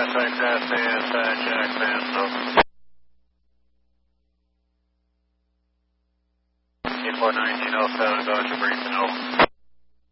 contact SAS, Jack Mansell. 841907, Dodger Briefing, over.